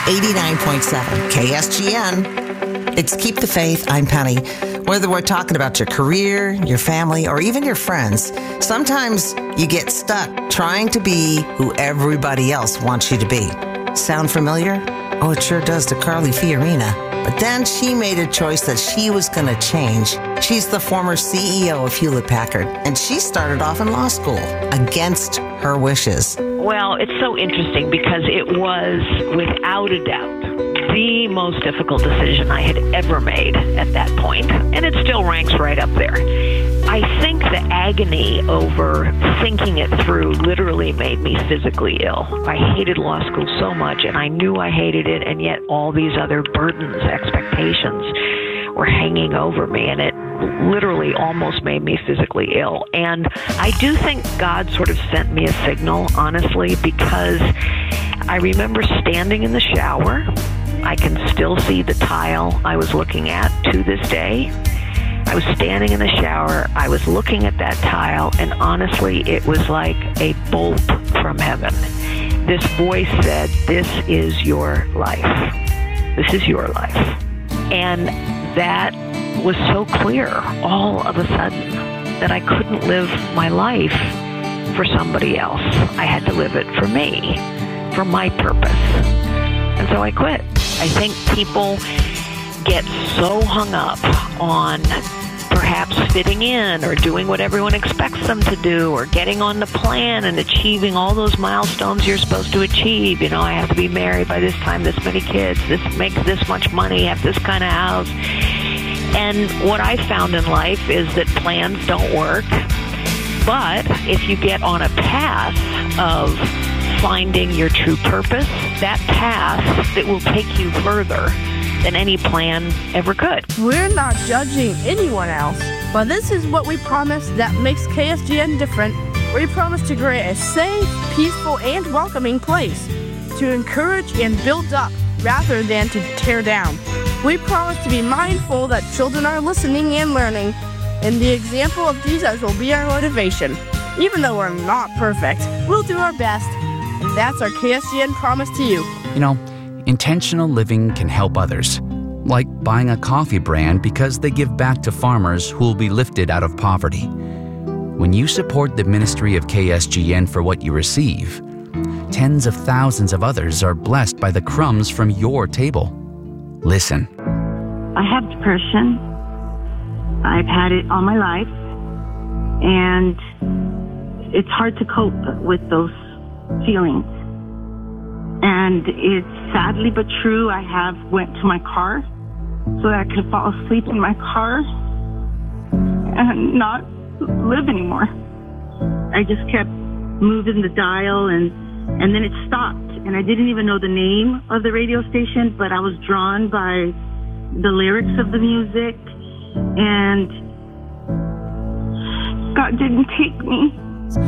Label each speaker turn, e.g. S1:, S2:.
S1: 89.7 KSGN. It's Keep the Faith. I'm Penny. Whether we're talking about your career, your family, or even your friends, sometimes you get stuck trying to be who everybody else wants you to be. Sound familiar? Oh, it sure does to Carly Fiorina. But then she made a choice that she was going to change. She's the former CEO of Hewlett-Packard, and she started off in law school against her wishes.
S2: Well, it's so interesting because it was, without a doubt, the most difficult decision I had ever made at that point, and it still ranks right up there. I think the agony over thinking it through literally made me physically ill. I hated law school so much, and I knew I hated it, and yet all these other burdens, expectations were hanging over me, and it literally almost made me physically ill. And I do think God sort of sent me a signal, honestly, because I remember standing in the shower. I can still see the tile I was looking at to this day. I was standing in the shower, I was looking at that tile, and honestly, it was like a bolt from heaven. This voice said, "This is your life. This is your life." And that was so clear all of a sudden that I couldn't live my life for somebody else. I had to live it for me, for my purpose. And so I quit. I think people get so hung up on perhaps fitting in or doing what everyone expects them to do or getting on the plan and achieving all those milestones you're supposed to achieve. You know, I have to be married by this time, this many kids, make this much money, have this kind of house. And what I found in life is that plans don't work. But if you get on a path of finding your true purpose, that path that will take you further than any plan ever could.
S3: We're not judging anyone else, but this is what we promise that makes KSGN different. We promise to create a safe, peaceful, and welcoming place to encourage and build up rather than to tear down. We promise to be mindful that children are listening and learning, and the example of Jesus will be our motivation. Even though we're not perfect, we'll do our best, and that's our KSGN promise to you.
S4: You know, intentional living can help others, like buying a coffee brand because they give back to farmers who will be lifted out of poverty. When you support the ministry of KSGN for what you receive, tens of thousands of others are blessed by the crumbs from your table. Listen.
S5: I have depression. I've had it all my life, and it's hard to cope with those feelings. And it's sadly but true, I have went to my car so that I could fall asleep in my car and not live anymore. I just kept moving the dial and then it stopped. And I didn't even know the name of the radio station, but I was drawn by the lyrics of the music. And God didn't take me.